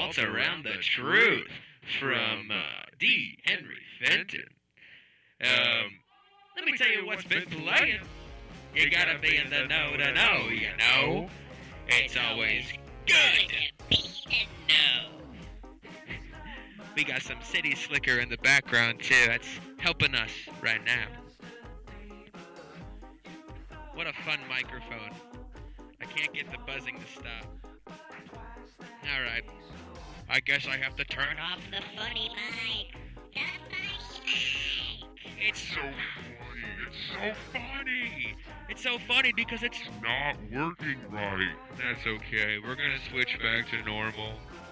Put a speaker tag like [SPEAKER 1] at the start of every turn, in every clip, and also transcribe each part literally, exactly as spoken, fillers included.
[SPEAKER 1] Waltz Around the Truth from uh, D. Henry Fenton. Um, let me tell you what's been playing. You gotta be in the know to know, you know. It's always good to be in the know. We got some City Slicker in the background, too. That's helping us right now. What a fun microphone. I can't get the buzzing to stop. Alright. I guess I have to turn off the funny mic. The funny mic. It's so funny. It's so funny. It's so funny because it's not working right. That's okay. We're going to switch back to normal.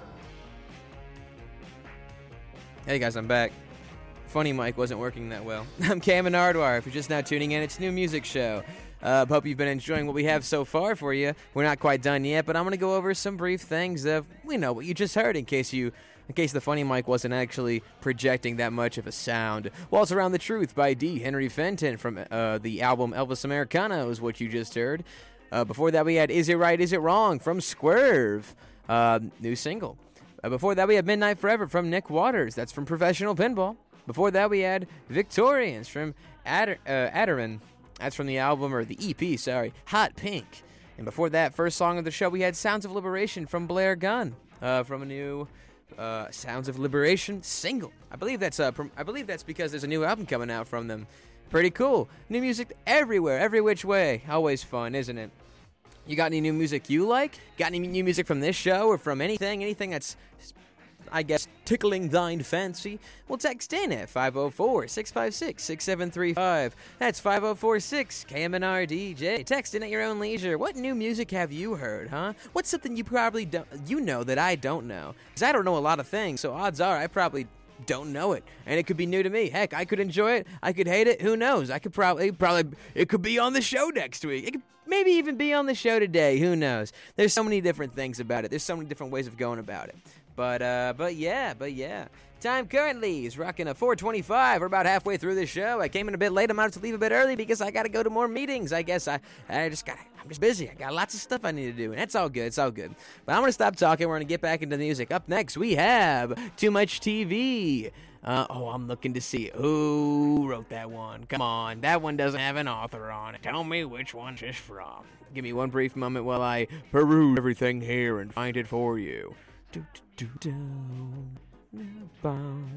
[SPEAKER 2] Hey guys, I'm back. Funny mic wasn't working that well. I'm Cam and Hardwire. If you're just now tuning in, it's a new music show. Uh, hope you've been enjoying what we have so far for you. We're not quite done yet, but I'm going to go over some brief things of, we know, what you just heard in case you, in case the funny mic wasn't actually projecting that much of a sound. Waltz Around the Truth by D. Henry Fenton from uh, the album Elvis Americana is what you just heard. Uh, before that, we had Is It Right, Is It Wrong from Swerve, uh, new single. Uh, before that, we had Midnight Forever from Nick Waters. That's from Professional Pinball. Before that, we had Victorians from Adder, uh, Adderman. That's from the album, or the E P, sorry, Hot Pink. And before that, first song of the show, we had Sounds of Liberation from Blair Gunn, uh, from a new uh, Sounds of Liberation single. I believe that's uh, prom- I believe that's because there's a new album coming out from them. Pretty cool. New music everywhere, every which way. Always fun, isn't it? You got any new music you like? Got any new music from this show or from anything? Anything that's, I guess, tickling thine fancy? Well, text in at five oh four, six five six, six seven three five. That's five oh four six, K M N R D J. Text in at your own leisure. What new music have you heard, huh? What's something you probably don't, you know that I don't know? Because I don't know a lot of things, so odds are I probably don't know it. And it could be new to me. Heck, I could enjoy it. I could hate it. Who knows? I could probably, probably, it could be on the show next week. It could maybe even be on the show today. Who knows? There's so many different things about it. There's so many different ways of going about it. But, uh, but yeah, but yeah. Time currently is rocking a four twenty-five. We're about halfway through the show. I came in a bit late. I'm going to have to leave a bit early because I got to go to more meetings. I guess I, I just got, I'm just busy. I got lots of stuff I need to do, and that's all good. It's all good. But I'm going to stop talking. We're going to get back into the music. Up next, we have Too Much T V. Uh, oh, I'm looking to see who wrote that one. Come on, that one doesn't have an author on it. Tell me which one it's from. Give me one brief moment while I peruse everything here and find it for you. Do, do, do, do.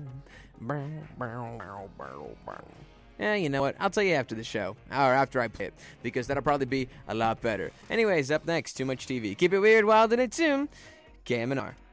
[SPEAKER 2] Yeah, you know what? I'll tell you after the show, or after I play it, because that'll probably be a lot better. Anyways, up next, Too Much T V. Keep it weird, wild, and in tune. K M N R.